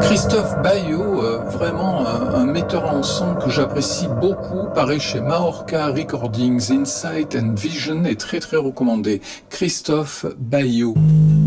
Christophe Baillot, vraiment un metteur en son que j'apprécie beaucoup, paraît chez Mahorca Recordings. Insight and Vision est très très recommandé. Christophe Baillot.